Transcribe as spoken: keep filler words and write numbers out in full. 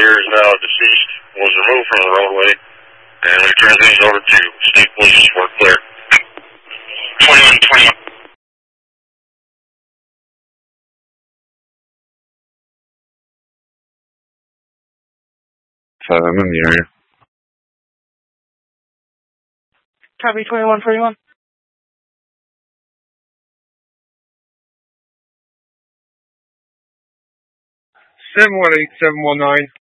here is now deceased, was removed from the roadway, and we transitioned over to state police for clear. twenty-one, twenty-one. Five, I'm in the area. Copy twenty-one, forty-one. seven one eight, seven one nine.